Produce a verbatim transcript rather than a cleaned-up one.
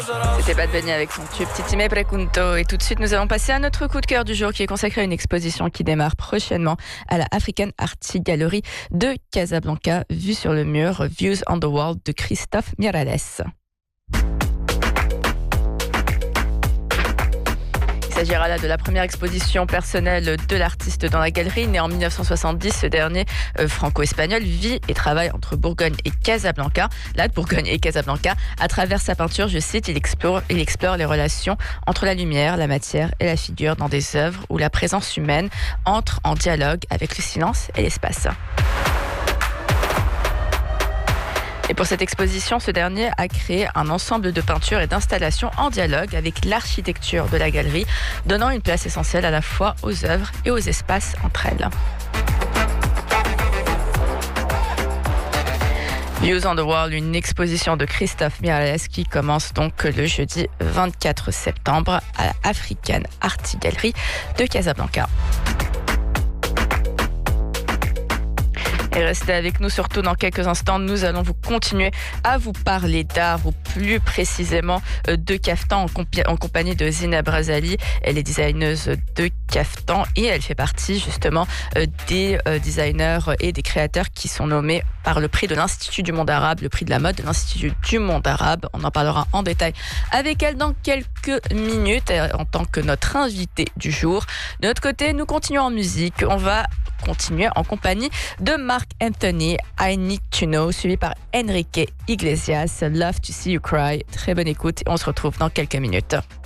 C'était Bad Bunny avec son tube Titi Me Pregunto. Et tout de suite, nous allons passer à notre coup de cœur du jour qui est consacré à une exposition qui démarre prochainement à la African Art Gallery de Casablanca, vue sur le mur Views on the Wall de Christophe Miralles. Il s'agira là de la première exposition personnelle de l'artiste dans la galerie. Né en mille neuf cent soixante-dix, ce dernier, euh, franco-espagnol, vit et travaille entre Bourgogne et Casablanca. Là, de Bourgogne et Casablanca. À travers sa peinture, je cite, il explore, il explore les relations entre la lumière, la matière et la figure dans des œuvres où la présence humaine entre en dialogue avec le silence et l'espace. Et pour cette exposition, ce dernier a créé un ensemble de peintures et d'installations en dialogue avec l'architecture de la galerie, donnant une place essentielle à la fois aux œuvres et aux espaces entre elles. Views on the Wall, une exposition de Christophe Miralles qui commence donc le jeudi vingt-quatre septembre à la African Art Gallery de Casablanca. Et restez avec nous, surtout dans quelques instants, nous allons vous continuer à vous parler d'art, ou plus précisément de caftan en, compi- en compagnie de Zineb Razali. Elle est designeuse de caftan et elle fait partie justement des designers et des créateurs qui sont nommés par le prix de l'Institut du monde arabe, le prix de la mode de l'Institut du monde arabe. On en parlera en détail avec elle dans quelques minutes en tant que notre invitée du jour. De notre côté, nous continuons en musique. On va continuer en compagnie de Marc Anthony, I Need to Know, suivi par Enrique Iglesias, Love to See You Cry. Très bonne écoute et on se retrouve dans quelques minutes.